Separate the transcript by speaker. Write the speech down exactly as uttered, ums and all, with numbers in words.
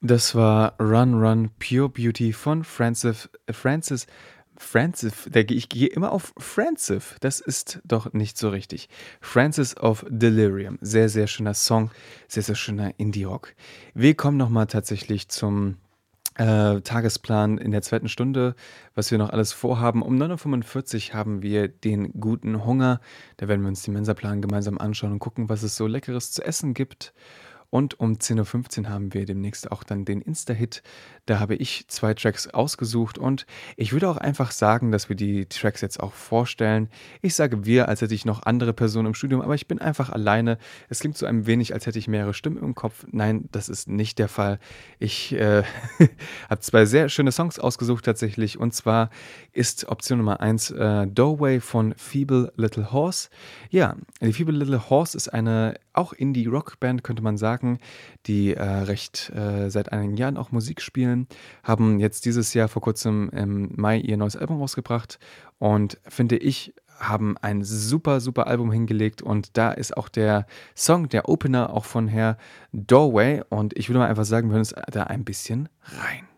Speaker 1: Das war „Run Run Pure Beauty“ von Francis Francis Francis der ich gehe immer auf Francis. Das ist doch nicht so richtig. Francis of Delirium. Sehr, sehr schöner Song, sehr, sehr schöner Indie-Rock. Wir kommen noch mal tatsächlich zum, äh, Tagesplan in der zweiten Stunde, was wir noch alles vorhaben. Um neun Uhr fünfundvierzig haben wir den guten Hunger. Da werden wir uns den Mensaplan gemeinsam anschauen und gucken, was es so Leckeres zu essen gibt. Und um zehn Uhr fünfzehn haben wir demnächst auch dann den Insta-Hit. Da habe ich zwei Tracks ausgesucht und ich würde auch einfach sagen, dass wir die Tracks jetzt auch vorstellen. Ich sage „wir“, als hätte ich noch andere Personen im Studium, aber ich bin einfach alleine. Es klingt so ein wenig, als hätte ich mehrere Stimmen im Kopf. Nein, das ist nicht der Fall. Ich, äh, habe zwei sehr schöne Songs ausgesucht tatsächlich und zwar ist Option Nummer eins äh, „Doorway“ von Feeble Little Horse. Ja, die Feeble Little Horse ist eine auch Indie-Rock-Band, könnte man sagen, die, äh, recht äh, seit einigen Jahren auch Musik spielen, haben jetzt dieses Jahr vor Kurzem im Mai ihr neues Album rausgebracht und finde ich, haben ein super, super Album hingelegt und da ist auch der Song, der Opener auch von her „Doorway“ und ich würde mal einfach sagen, wir hören uns da ein bisschen rein.